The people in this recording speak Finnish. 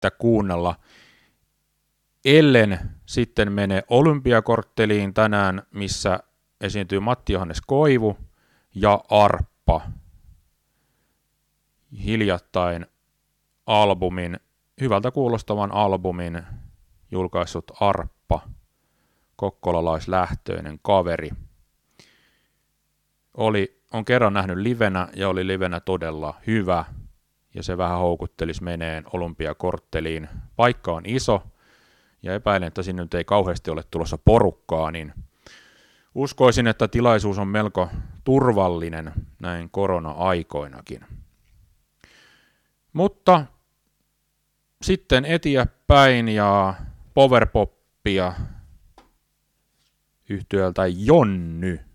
kuunnella. Ellen sitten mene Olympiakortteliin tänään, missä esiintyy Matti Johannes Koivu ja Arppa. Hiljattain hyvältä kuulostavan albumin julkaissut Arppa, kokkolalaislähtöinen kaveri. On kerran nähnyt livenä ja oli livenä todella hyvä ja se vähän houkuttelisi meneen Olympiakortteliin. Paikka on iso ja epäilen, että sinne nyt ei kauheasti ole tulossa porukkaa, niin uskoisin, että tilaisuus on melko turvallinen näin korona-aikoinakin. Mutta sitten eteenpäin ja powerpoppia yhtyöltä Jonny.